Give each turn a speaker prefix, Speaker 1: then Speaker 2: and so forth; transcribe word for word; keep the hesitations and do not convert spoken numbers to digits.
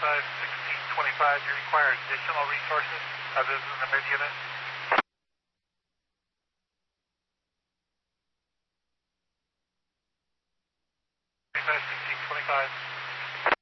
Speaker 1: thirty-five sixteen twenty-five, you require additional resources other than the mid unit? thirty-five sixteen twenty-five.